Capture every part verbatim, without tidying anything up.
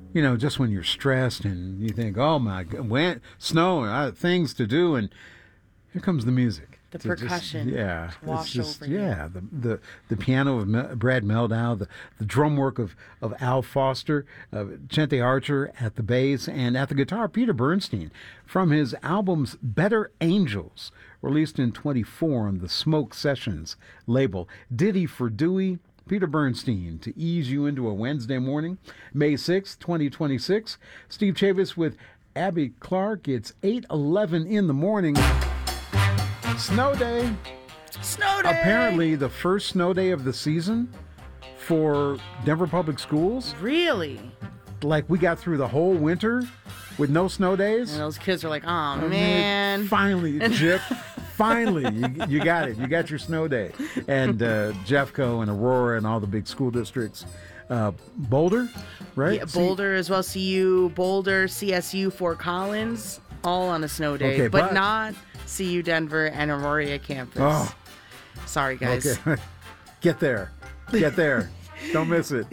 you know, just when you're stressed and you think, oh my God, when, snow, I have things to do, and here comes the music. The to just- percussion yeah, wash it's just, over you. yeah, the, the the piano of Mel, Brad Meldau, the, the drum work of, of Al Foster, uh, Chente Archer at the bass, and at the guitar, Peter Bernstein, from his albums Better Angels, released in twenty-four on the Smoke Sessions label. Ditty for Dewey, Peter Bernstein, to ease you into a Wednesday morning, May sixth, twenty twenty-six. Steve Chavis with Abby Clark. It's eight eleven in the morning. Snow day. Snow day. Apparently the first snow day of the season for Denver Public Schools. Really? Like, we got through the whole winter with no snow days. And those kids are like, oh, I mean, man. finally, Jeff, finally, you, you got it. You got your snow day. And uh, Jeffco and Aurora and all the big school districts. Uh, Boulder, right? Yeah, Boulder as well. C U, Boulder, C S U, Fort Collins, all on a snow day. Okay, but, but- not C U Denver and Aurora campus. Oh. Sorry, guys. Okay. Get there. Get there. Don't miss it.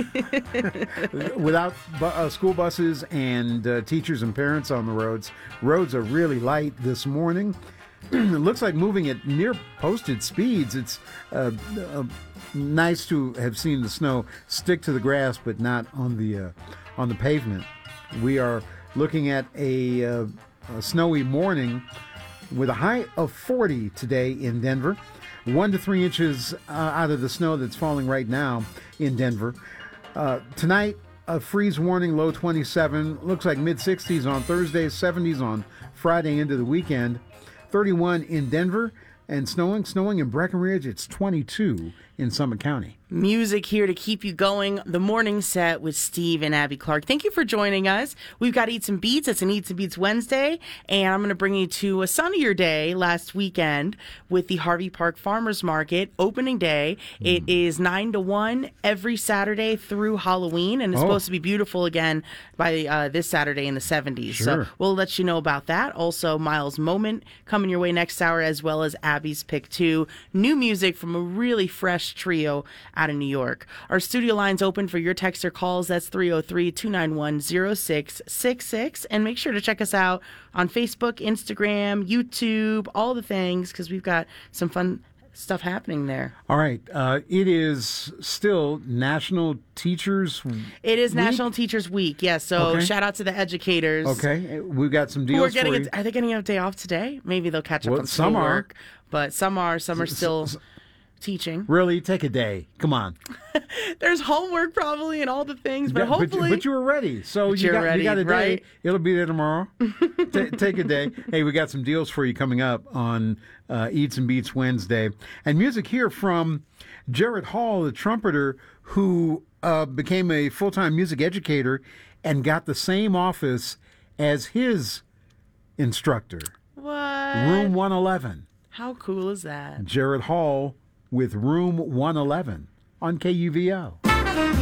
Without bu- uh, school buses and uh, teachers and parents on the roads, roads are really light this morning. It looks like moving at near posted speeds. It's uh, uh, nice to have seen the snow stick to the grass, but not on the uh, on the pavement. We are looking at a, uh, a snowy morning with a high of forty today in Denver. One to three inches uh, out of the snow that's falling right now in Denver. Uh, tonight, a freeze warning, low twenty-seven. Looks like mid sixties on Thursday, seventies on Friday into the weekend. thirty-one in Denver, and snowing, snowing in Breckenridge. It's twenty-two in Summit County. Music here to keep you going. The morning set with Steve and Abby Clark. Thank you for joining us. We've got Eats and Beats. It's an Eats and Beats Wednesday, and I'm going to bring you to a sunnier day last weekend with the Harvey Park Farmers Market opening day. Mm. It is nine to one every Saturday through Halloween, and it's Oh. supposed to be beautiful again by uh, this Saturday in the seventies. Sure. So we'll let you know about that. Also, Miles' Moment coming your way next hour, as well as Abby's Pick two. New music from a really fresh trio out of New York. Our studio line's open for your text or calls. That's three oh three, two nine one, oh six six six. And make sure to check us out on Facebook, Instagram, YouTube, all the things, because we've got some fun stuff happening there. All right. Uh, it is still National Teachers It is Week? National Teachers Week, yes. So Okay. shout out to the educators. Okay. We've got some Who are deals getting for a, you. are they getting a day off today? Maybe they'll catch up Well, on some are. schoolwork. But some are. Some are still teaching. Really? Take a day. Come on. There's homework probably and all the things, but Yeah, hopefully. but, you were ready, so But you you're got, ready, you got a day. right? It'll be there tomorrow. Ta take a day. Hey, we got some deals for you coming up on uh, Eats and Beats Wednesday, and music here from Jared Hall, the trumpeter who uh, became a full-time music educator and got the same office as his instructor, What? Room one eleven. How cool is that? Jared Hall with Room one eleven on K U V O.